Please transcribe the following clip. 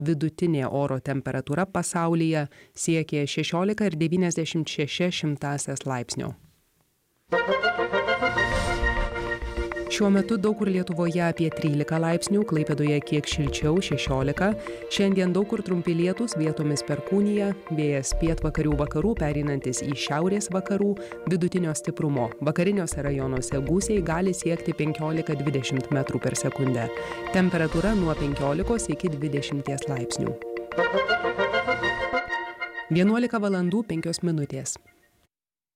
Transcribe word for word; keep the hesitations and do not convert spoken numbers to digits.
Vidutinė oro temperatūra pasaulyje siekė šešiolika ir devyniasdešimt šešias šimtąsias laipsnio. Šiuo metu daug kur Lietuvoje apie trylika laipsnių, Klaipėdoje kiek šilčiau šešiolika. Šiandien daug kur trumpi lietūs, vietomis perkūnija, vėjas pietvakarių vakarų pereinantis į šiaurės vakarų, vidutinio stiprumo. Vakariniuose rajonuose gūsiai gali siekti penkiolika dvidešimt metrų per sekundę. Temperatūra nuo penkiolikos iki dvidešimties laipsnių. vienuolika valandų penkios minutės.